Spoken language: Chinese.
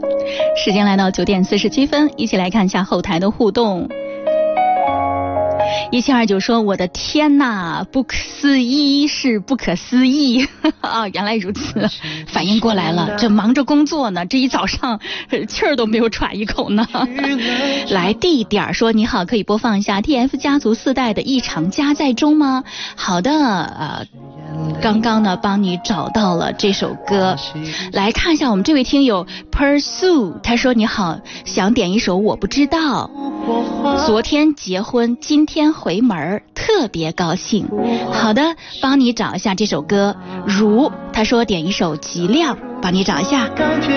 时间来到9点47分，一起来看一下后台的互动。1729说：“我的天哪，不可思议是不可思议啊！原来如此，反应过来了，这忙着工作呢，这一早上气儿都没有喘一口呢。”来地点说：“你好，可以播放一下 TF 家族4代的一场家在中吗？”好的，刚刚呢帮你找到了这首歌。来看一下我们这位听友 Pursue， 他说：“你好，想点一首我不知道。昨天结婚，今天回门，特别高兴。”好的，帮你找一下这首歌。如他说点一首极亮，帮你找一下。感觉